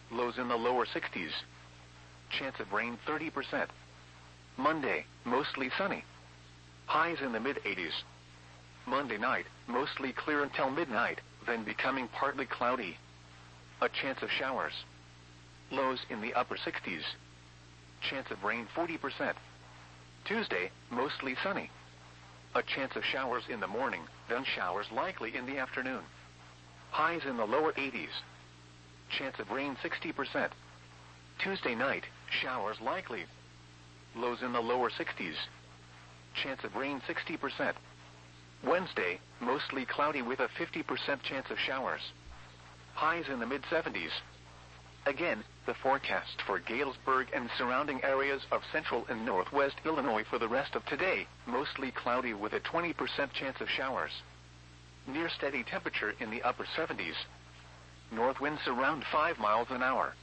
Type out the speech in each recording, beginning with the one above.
lows in the lower 60s. Chance of rain 30%. Monday, mostly sunny. Highs in the mid-80s. Monday night, mostly clear until midnight, then becoming partly cloudy. A chance of showers. Lows in the upper 60s. Chance of rain 40%. Tuesday, mostly sunny. A chance of showers in the morning, then showers likely in the afternoon. Highs in the lower 80s. Chance of rain 60%. Tuesday night, showers likely. Lows in the lower 60s. Chance of rain 60%. Wednesday, mostly cloudy with a 50% chance of showers. Highs in the mid-70s. Again, the forecast for Galesburg and surrounding areas of central and northwest Illinois for the rest of today, mostly cloudy with a 20% chance of showers. Near steady temperature in the upper 70s. North winds around 5 miles an hour.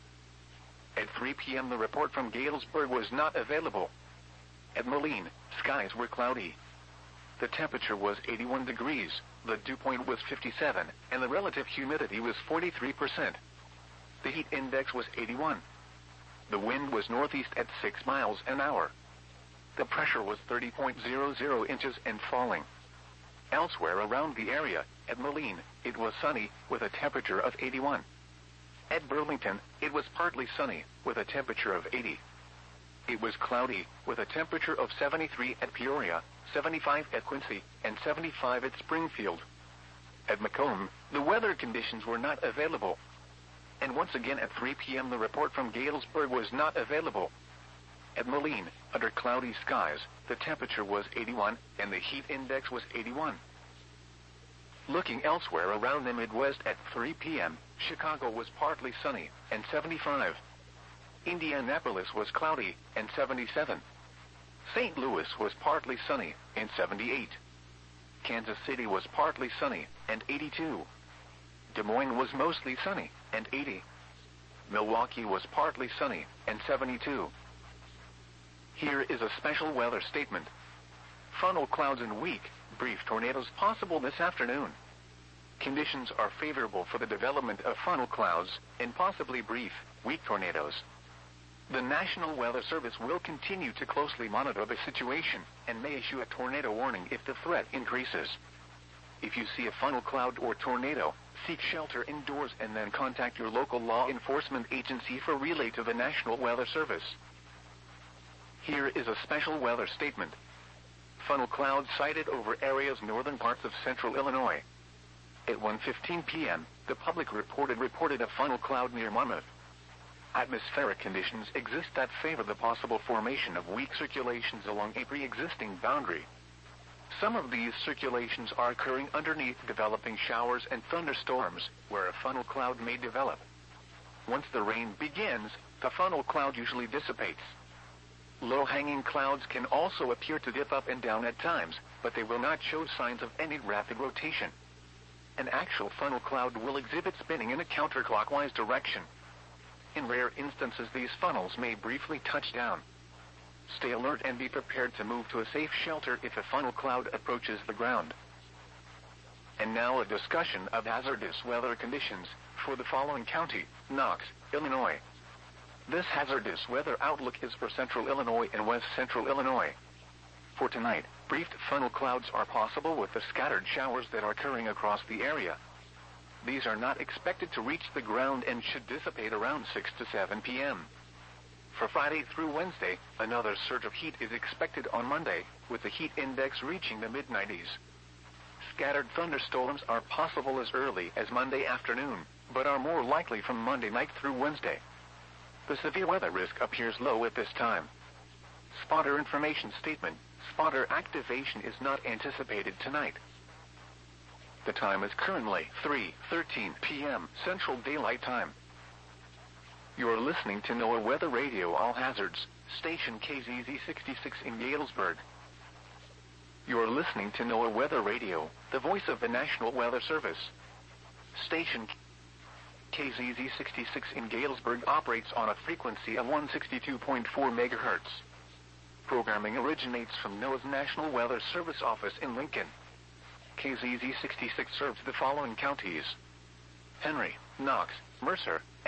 At 3 p.m. the report from Galesburg was not available. At Moline, skies were cloudy. The temperature was 81 degrees, the dew point was 57, and the relative humidity was 43%. The heat index was 81. The wind was northeast at 6 miles an hour. The pressure was 30.00 inches and falling. Elsewhere around the area, at Moline, it was sunny, with a temperature of 81. At Burlington, it was partly sunny, with a temperature of 80. It was cloudy, with a temperature of 73 at Peoria, 75 at Quincy, and 75 at Springfield. At Macomb, the weather conditions were not available. And once again at 3 p.m. the report from Galesburg was not available. At Moline, under cloudy skies, the temperature was 81, and the heat index was 81. Looking elsewhere around the Midwest at 3 p.m., Chicago was partly sunny, and 75. Indianapolis was cloudy, and 77. St. Louis was partly sunny, and 78. Kansas City was partly sunny, and 82. Des Moines was mostly sunny, and 80. Milwaukee was partly sunny, and 72. Here is a special weather statement. Funnel clouds and weak, brief tornadoes possible this afternoon. Conditions are favorable for the development of funnel clouds and possibly brief, weak tornadoes. The National Weather Service will continue to closely monitor the situation and may issue a tornado warning if the threat increases. If you see a funnel cloud or tornado, seek shelter indoors and then contact your local law enforcement agency for relay to the National Weather Service. Here is a special weather statement. Funnel clouds sighted over areas northern parts of central Illinois. At 1:15 p.m., the public reported a funnel cloud near Monmouth. Atmospheric conditions exist that favor the possible formation of weak circulations along a pre-existing boundary. Some of these circulations are occurring underneath developing showers and thunderstorms, where a funnel cloud may develop. Once the rain begins, the funnel cloud usually dissipates. Low-hanging clouds can also appear to dip up and down at times, but they will not show signs of any rapid rotation. An actual funnel cloud will exhibit spinning in a counterclockwise direction. In rare instances, these funnels may briefly touch down. Stay alert and be prepared to move to a safe shelter if a funnel cloud approaches the ground. And now a discussion of hazardous weather conditions for the following county, Knox, Illinois. This hazardous weather outlook is for central Illinois and west central Illinois. For tonight, brief funnel clouds are possible with the scattered showers that are occurring across the area. These are not expected to reach the ground and should dissipate around 6 to 7 p.m. For Friday through Wednesday, another surge of heat is expected on Monday, with the heat index reaching the mid-90s. Scattered thunderstorms are possible as early as Monday afternoon, but are more likely from Monday night through Wednesday. The severe weather risk appears low at this time. Spotter information statement. Spotter activation is not anticipated tonight. The time is currently 3:13 p.m. Central Daylight Time. You are listening to NOAA Weather Radio All Hazards, station KZZ 66 in Galesburg. You are listening to NOAA Weather Radio, the voice of the National Weather Service. Station KZZ 66 in Galesburg operates on a frequency of 162.4 MHz. Programming originates from NOAA's National Weather Service office in Lincoln. KZZ 66 serves the following counties: Henry, Knox, Mercer,